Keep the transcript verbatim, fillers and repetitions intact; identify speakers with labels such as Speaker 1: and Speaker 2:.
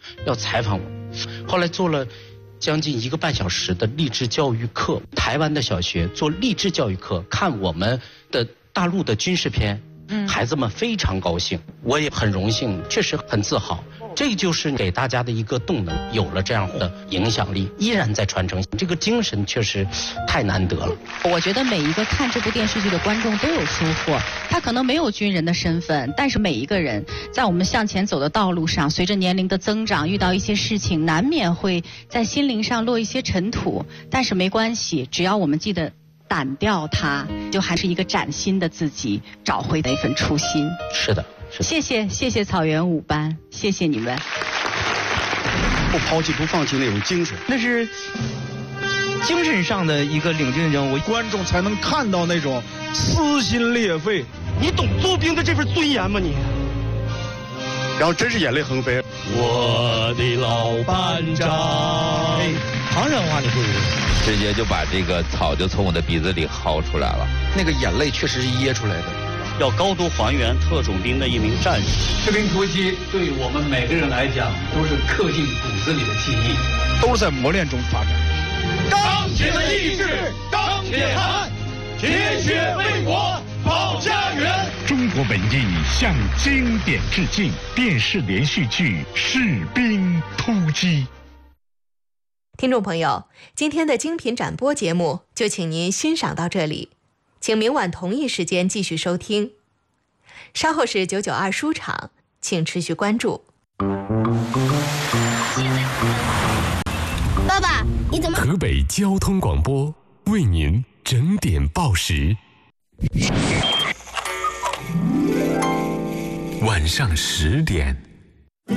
Speaker 1: 要采访我。后来做了将近一个半小时的励志教育课，台湾的小学做励志教育课，看我们的大陆的军事片，嗯，孩子们非常高兴，我也很荣幸，确实很自豪。这就是给大家的一个动能，有了这样的影响力，依然在传承，这个精神确实太难得了。
Speaker 2: 我觉得每一个看这部电视剧的观众都有收获，他可能没有军人的身份，但是每一个人在我们向前走的道路上，随着年龄的增长，遇到一些事情，难免会在心灵上落一些尘土，但是没关系，只要我们记得掸掉它，就还是一个崭新的自己，找回那份初心。
Speaker 1: 是的。
Speaker 2: 谢谢谢谢草原五班，谢谢你们。
Speaker 3: 不抛弃不放弃那种精神，
Speaker 4: 那是精神上的一个领军人物，
Speaker 3: 观众才能看到那种撕心裂肺。
Speaker 5: 你懂做兵的这份尊严吗你？
Speaker 3: 然后真是眼泪横飞。
Speaker 5: 我的老班长，
Speaker 4: 哎，唐山话你会不会？
Speaker 6: 直接就把这个草就从我的鼻子里薅出来了，
Speaker 3: 那个眼泪确实是噎出来的。
Speaker 5: 要高度还原特种兵的一名战士。
Speaker 7: 士兵突击对于我们每个人来讲都是刻进骨子里的记忆，
Speaker 3: 都是在磨练中发展。
Speaker 5: 钢铁的意志，钢铁汉，铁血为国保家园。
Speaker 8: 中国文艺向经典致敬，电视连续剧《士兵突击》。
Speaker 9: 听众朋友，今天的精品展播节目就请您欣赏到这里。请明晚同一时间继续收听，稍后是九九二书场，请持续关注。
Speaker 10: 爸爸，你怎么？
Speaker 11: 河北交通广播为您整点报时。晚上十点。